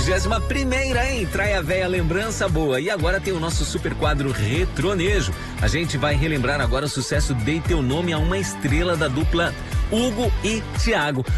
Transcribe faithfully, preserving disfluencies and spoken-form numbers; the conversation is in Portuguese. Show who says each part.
Speaker 1: Vigésima primeira, hein? Trai a véia lembrança boa. E agora tem o nosso super quadro Retronejo. A gente vai relembrar agora o sucesso Dei Teu Nome a uma estrela da dupla Hugo e Thiago.